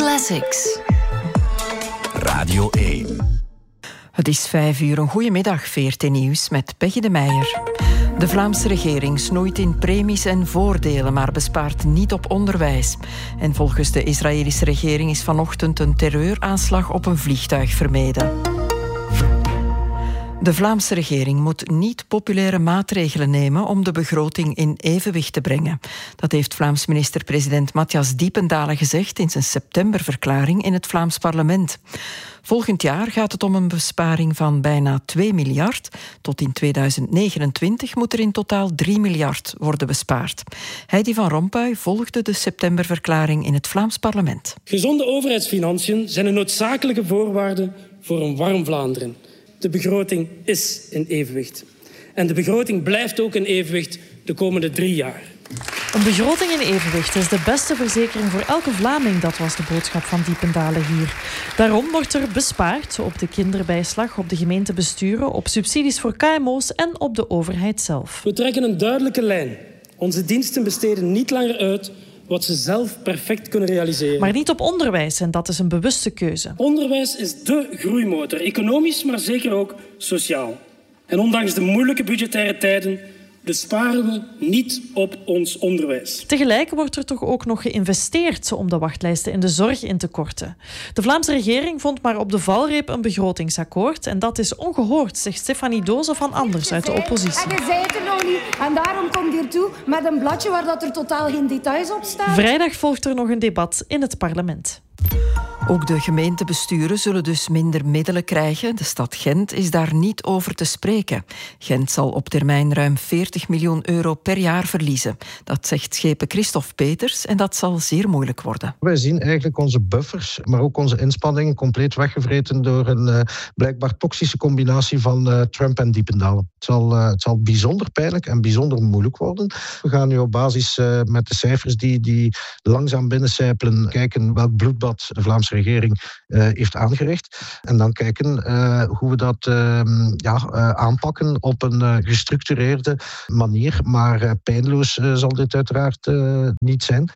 Classics. Radio 1. Het is 5 uur. Een goedemiddag, VRT Nieuws met Peggy de Meijer. De Vlaamse regering snoeit in premies en voordelen, maar bespaart niet op onderwijs. En volgens de Israëlische regering is vanochtend een terreuraanslag op een vliegtuig vermeden. De Vlaamse regering moet niet populaire maatregelen nemen om de begroting in evenwicht te brengen. Dat heeft Vlaams minister-president Matthias Diependalen gezegd in zijn septemberverklaring in het Vlaams parlement. Volgend jaar gaat het om een besparing van bijna 2 miljard. Tot in 2029 moet er in totaal 3 miljard worden bespaard. Heidi van Rompuy volgde de septemberverklaring in het Vlaams parlement. Gezonde overheidsfinanciën zijn een noodzakelijke voorwaarde voor een warm Vlaanderen. De begroting is in evenwicht. En de begroting blijft ook in evenwicht de komende 3 jaar. Een begroting in evenwicht is de beste verzekering voor elke Vlaming. Dat was de boodschap van Diependalen hier. Daarom wordt er bespaard op de kinderbijslag, op de gemeentebesturen, op subsidies voor KMO's en op de overheid zelf. We trekken een duidelijke lijn. Onze diensten besteden niet langer uit wat ze zelf perfect kunnen realiseren. Maar niet op onderwijs, en dat is een bewuste keuze. Onderwijs is dé groeimotor, economisch, maar zeker ook sociaal. En ondanks de moeilijke budgettaire tijden besparen we niet op ons onderwijs. Tegelijk wordt er toch ook nog geïnvesteerd om de wachtlijsten in de zorg in te korten. De Vlaamse regering vond maar op de valreep een begrotingsakkoord. En dat is ongehoord, zegt Stefanie Doze van Anders uit de oppositie. En je zei het er nog niet. En daarom komt hier toe met een bladje waar dat er totaal geen details op staan. Vrijdag volgt er nog een debat in het parlement. Ook de gemeentebesturen zullen dus minder middelen krijgen. De stad Gent is daar niet over te spreken. Gent zal op termijn ruim 40 miljoen euro per jaar verliezen. Dat zegt schepen Christophe Peters en dat zal zeer moeilijk worden. Wij zien eigenlijk onze buffers, maar ook onze inspanningen compleet weggevreten door een blijkbaar toxische combinatie van Trump en Diependalen. Het zal bijzonder pijnlijk en bijzonder moeilijk worden. We gaan nu op basis met de cijfers die langzaam binnencijpelen kijken welk bloedbad de Vlaamse regering heeft aangericht. En dan kijken hoe we dat aanpakken op een gestructureerde manier. Maar pijnloos zal dit uiteraard niet zijn.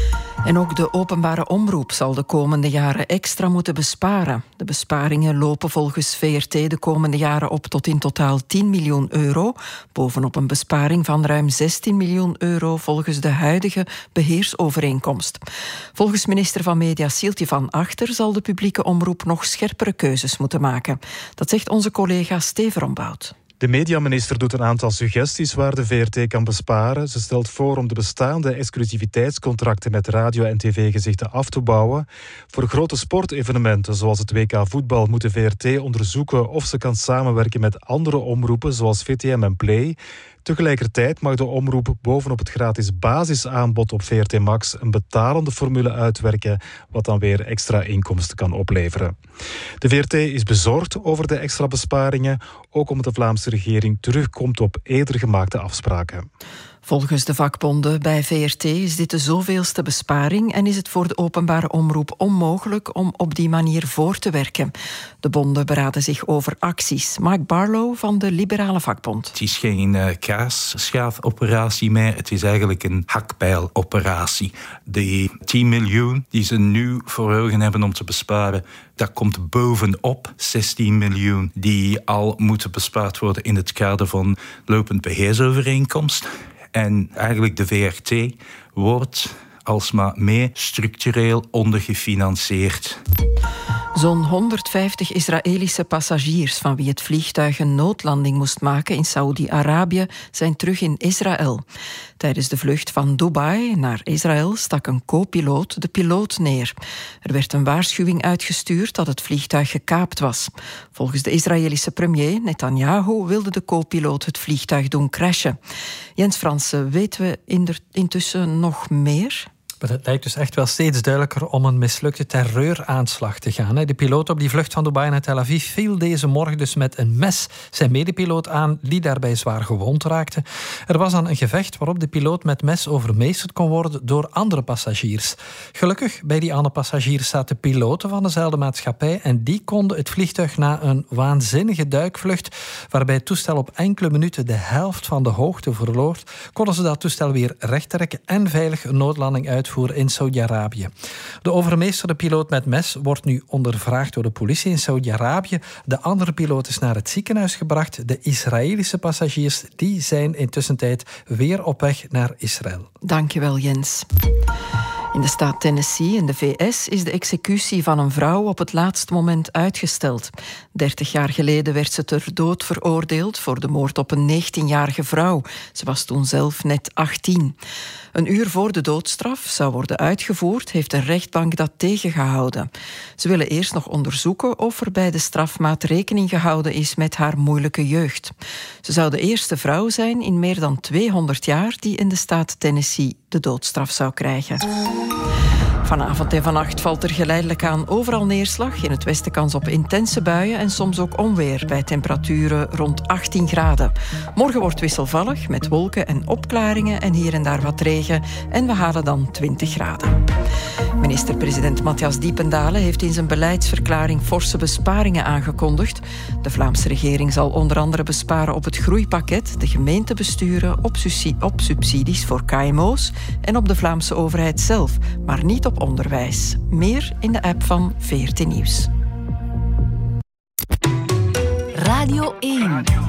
En ook de openbare omroep zal de komende jaren extra moeten besparen. De besparingen lopen volgens VRT de komende jaren op tot in totaal 10 miljoen euro, bovenop een besparing van ruim 16 miljoen euro volgens de huidige beheersovereenkomst. Volgens minister van Media Sieltje van Achter zal de publieke omroep nog scherpere keuzes moeten maken. Dat zegt onze collega Steven Rombout. De mediaminister doet een aantal suggesties waar de VRT kan besparen. Ze stelt voor om de bestaande exclusiviteitscontracten met radio- en tv-gezichten af te bouwen. Voor grote sportevenementen zoals het WK voetbal moet de VRT onderzoeken of ze kan samenwerken met andere omroepen zoals VTM en Play. Tegelijkertijd mag de omroep bovenop het gratis basisaanbod op VRT Max een betalende formule uitwerken, wat dan weer extra inkomsten kan opleveren. De VRT is bezorgd over de extra besparingen, ook omdat de Vlaamse regering terugkomt op eerder gemaakte afspraken. Volgens de vakbonden bij VRT is dit de zoveelste besparing en is het voor de openbare omroep onmogelijk om op die manier voor te werken. De bonden beraden zich over acties. Mike Barlow van de Liberale Vakbond. Het is geen kaasschaafoperatie meer, het is eigenlijk een hakbijloperatie. De 10 miljoen die ze nu voor ogen hebben om te besparen, dat komt bovenop 16 miljoen die al moeten bespaard worden in het kader van lopend beheersovereenkomst. En eigenlijk de VRT wordt alsmaar meer structureel ondergefinancierd. Zo'n 150 Israëlische passagiers van wie het vliegtuig een noodlanding moest maken in Saoedi-Arabië zijn terug in Israël. Tijdens de vlucht van Dubai naar Israël stak een co-piloot de piloot neer. Er werd een waarschuwing uitgestuurd dat het vliegtuig gekaapt was. Volgens de Israëlische premier Netanyahu wilde de co-piloot het vliegtuig doen crashen. Jens Fransen, weten we intussen nog meer? Maar het lijkt dus echt wel steeds duidelijker om een mislukte terreuraanslag te gaan. De piloot op die vlucht van Dubai naar Tel Aviv viel deze morgen dus met een mes zijn medepiloot aan, die daarbij zwaar gewond raakte. Er was dan een gevecht waarop de piloot met mes overmeesterd kon worden door andere passagiers. Gelukkig bij die andere passagiers zaten piloten van dezelfde maatschappij en die konden het vliegtuig na een waanzinnige duikvlucht, waarbij het toestel op enkele minuten de helft van de hoogte verloor, konden ze dat toestel weer rechttrekken en veilig een noodlanding uitvoeren uitvoer in Saudi-Arabië. De overmeesterde piloot met mes wordt nu ondervraagd door de politie in Saudi-Arabië. De andere piloot is naar het ziekenhuis gebracht. De Israëlische passagiers die zijn intussen weer op weg naar Israël. Dankjewel, Jens. In de staat Tennessee in de VS is de executie van een vrouw op het laatste moment uitgesteld. 30 jaar geleden werd ze ter dood veroordeeld voor de moord op een 19-jarige vrouw. Ze was toen zelf net 18. Een uur voor de doodstraf zou worden uitgevoerd, heeft de rechtbank dat tegengehouden. Ze willen eerst nog onderzoeken of er bij de strafmaat rekening gehouden is met haar moeilijke jeugd. Ze zou de eerste vrouw zijn in meer dan 200 jaar die in de staat Tennessee de doodstraf zou krijgen. Vanavond en vannacht valt er geleidelijk aan overal neerslag. In het westen kans op intense buien en soms ook onweer bij temperaturen rond 18 graden. Morgen wordt wisselvallig met wolken en opklaringen en hier en daar wat regen. En we halen dan 20 graden. Minister-president Matthias Diependale heeft in zijn beleidsverklaring forse besparingen aangekondigd. De Vlaamse regering zal onder andere besparen op het groeipakket, de gemeentebesturen, op subsidies voor KMO's en op de Vlaamse overheid zelf, maar niet op onderwijs. Meer in de app van VRT Nieuws. Radio 1.